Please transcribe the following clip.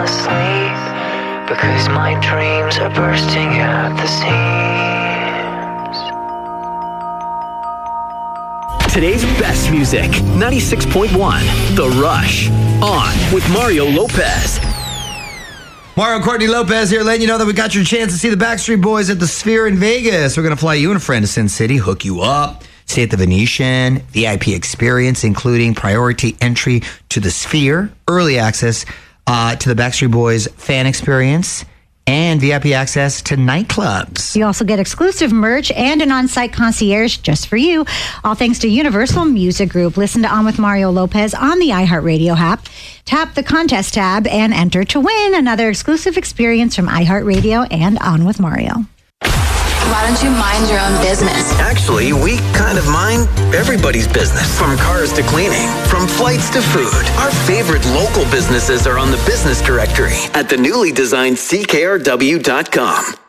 asleep, because my dreams are bursting at the seams. Today's best music, 96.1, The Rush. On with Mario Lopez. Mario Courtney Lopez here, letting you know that we got your chance to see the Backstreet Boys at the Sphere in Vegas. We're going to fly you and a friend to Sin City, hook you up, stay at the Venetian, VIP experience, including priority entry to the Sphere, early access to the Backstreet Boys fan experience, and VIP access to nightclubs. You also get exclusive merch and an on-site concierge just for you. All thanks to Universal Music Group. Listen to On with Mario Lopez on the iHeartRadio app. Tap the contest tab and enter to win another exclusive experience from iHeartRadio and On with Mario. Why don't you mind your own business? Actually, we kind of mind everybody's business. From cars to cleaning, from flights to food. Our favorite local businesses are on the business directory at the newly designed CKRW.com.